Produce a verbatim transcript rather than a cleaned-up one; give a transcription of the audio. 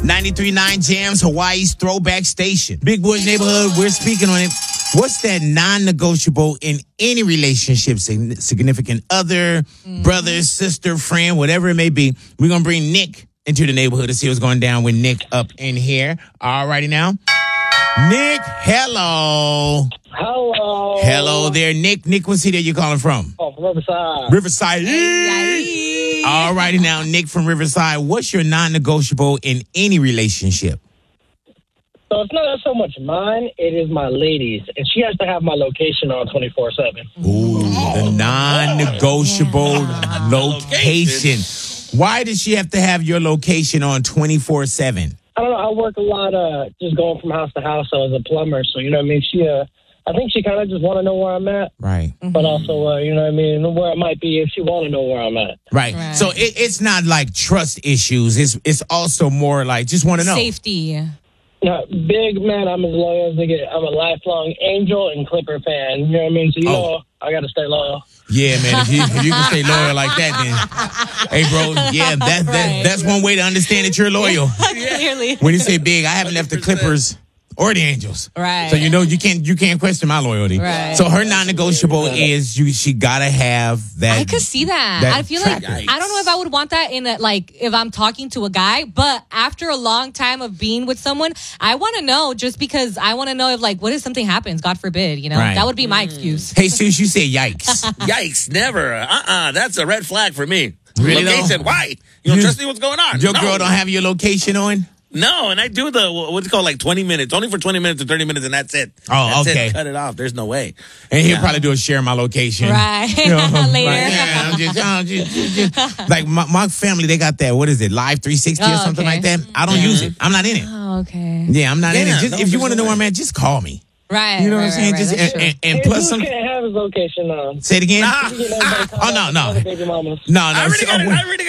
ninety-three point nine Jams, Hawaii's throwback station. Big Boys Neighborhood, we're speaking on it. What's that non-negotiable in any relationship? Sign- Significant other, mm-hmm. brother, sister, friend, whatever it may be. We're going to bring Nick into the neighborhood to see what's going down with Nick up in here. All righty now. Nick, hello. Hello. Hello there, Nick. Nick, what city are you calling from? Oh, from Riverside. Riverside. Hey. All righty now, Nick from Riverside. What's your non-negotiable in any relationship? So it's not so much mine, it is my lady's. And she has to have my location on twenty-four seven. Ooh, the non-negotiable yeah. location. Why does she have to have your location on twenty-four seven? I don't know. I work a lot uh, just going from house to house. I was a plumber, so, you know what I mean? She, uh, I think she kind of just want to know where I'm at. Right. Mm-hmm. But also, uh, you know what I mean, where it might be if she want to know where I'm at. Right. right. So it, it's not like trust issues. It's it's also more like just want to know. Safety. No, big man, I'm as loyal as they get. I'm a lifelong Angel and Clipper fan. You know what I mean? So, you oh. know, I got to stay loyal. Yeah, man. If you, if you can stay loyal like that, then, hey, bro, yeah, that, that right. that's one way to understand that you're loyal. Clearly. When you say big, I haven't left the Clippers or the Angels. Right. So you know you can't you can't question my loyalty. Right. So her non-negotiable is you she gotta have that. I could see that. that I feel tracker. like I don't know if I would want that in a, like if I'm talking to a guy, but after a long time of being with someone, I want to know just because I want to know if like what if something happens, God forbid, you know? Right. That would be my mm. excuse. Hey, Sus, you say yikes. Yikes, never. Uh-uh, that's a red flag for me. Really Location, though? why? You don't you, trust me what's going on? Your no. girl don't have your location on? No, and I do the, what's it called, like twenty minutes. Only for twenty minutes or thirty minutes, and that's it. Oh, that's okay. It. Cut it off. There's no way. And he'll yeah. probably do a share my location. Right. You know, Later. Like, yeah, I'm just, I'm just, just, just, like, my, my family, they got that, what is it, Live three sixty oh, or something okay. like that. I don't mm-hmm. use it. I'm not in it. Oh, okay. Yeah, I'm not yeah, in it. Just, no, if you want to know way. where I'm at, just call me. Right. You know right, what I'm saying? Right, just right, and, and, and Hey, plus some. can't have his location on. Say it again. Nah. Oh no, no, Baby mamas. no, no. I already got it. I already